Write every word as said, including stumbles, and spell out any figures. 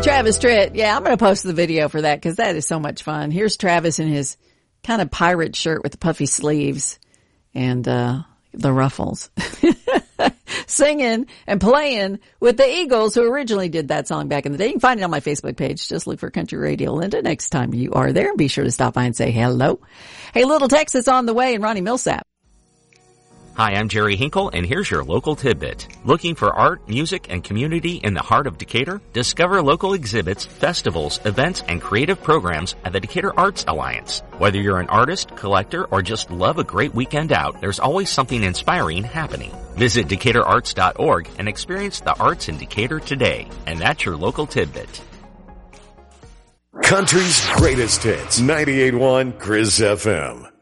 Travis Tritt. Yeah, I'm going to post the video for that because that is so much fun. Here's Travis in his kind of pirate shirt with the puffy sleeves and uh the ruffles. Singing and playing with the Eagles, who originally did that song back in the day. You can find it on my Facebook page. Just look for Country Radio Linda next time you are there. Be sure to stop by and say hello. Hey, Little Texas on the way, and Ronnie Millsap. Hi, I'm Jerry Hinkle, and here's your local tidbit. Looking for art, music, and community in the heart of Decatur? Discover local exhibits, festivals, events, and creative programs at the Decatur Arts Alliance. Whether you're an artist, collector, or just love a great weekend out, there's always something inspiring happening. Visit Decatur Arts dot org and experience the arts in Decatur today. And that's your local tidbit. Country's greatest hits, ninety-eight point one Grizz F M.